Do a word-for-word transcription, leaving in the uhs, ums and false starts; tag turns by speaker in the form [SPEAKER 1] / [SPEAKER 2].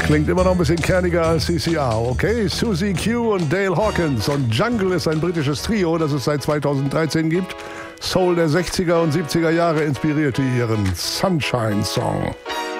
[SPEAKER 1] Klingt immer noch ein bisschen kerniger als C C R. Okay, Susie Q und Dale Hawkins. Und Jungle ist ein britisches Trio, das es seit zweitausenddreizehn gibt. Soul der sechziger und siebziger Jahre inspirierte ihren Sunshine Song.